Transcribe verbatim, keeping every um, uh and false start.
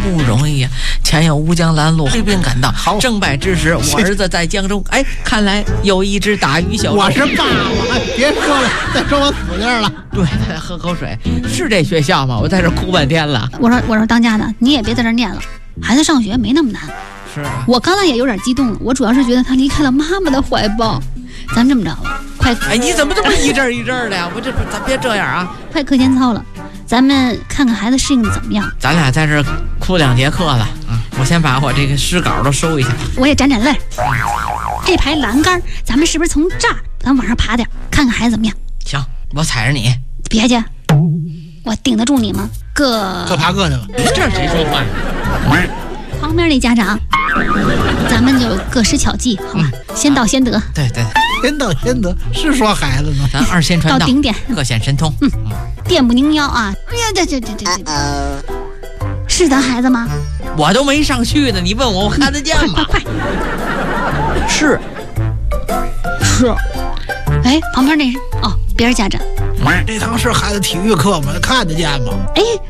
不容易呀、啊！前有乌江拦路，挥兵赶到， 好正败之时，我儿子在江中。哎，看来有一只打鱼小。 我是爸爸，别说了，再说我死这儿了。 对，再喝口水。是这学校吗？我在这哭半天了。 我说我说当家的，你也别在这念了，孩子上学没那么难。 是啊， 我刚才也有点激动了，我主要是觉得他离开了妈妈的怀抱。咱们这么着吧，快！ 哎，你怎么这么一阵一阵的呀？我这咱别这样啊！ 快课间操了，咱们看看孩子适应的怎么样。 咱俩在这哭两节课了啊！我先把我这个诗稿都收一下。 我也沾沾泪。这排栏杆，咱们是不是从这儿咱往上爬点，看看孩子怎么样？ 行，我踩着你。 别介，我顶得住你吗？各各爬各去了。 这谁说话？ 旁边那家长，咱们就各施巧计，好吧？嗯、先到先得。 对对， 先到先得，是说孩子呢。 咱二线传道， 到顶点， 各显神通。 嗯，电不拧腰啊！哎呀，这这这这这，是咱孩子吗？ 我都没上去呢，你问我，我看得见吗？ 快快快！ 是是。哎，旁边那是哦，别人家长。 这堂是孩子体育课吗？看得见吗？ 哎，